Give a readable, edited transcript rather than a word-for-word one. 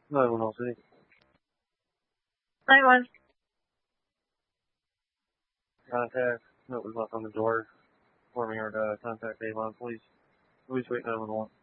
911 City. 911. Contact. Note was left on the door. Informing her to contact Avon Police. Police wait 911.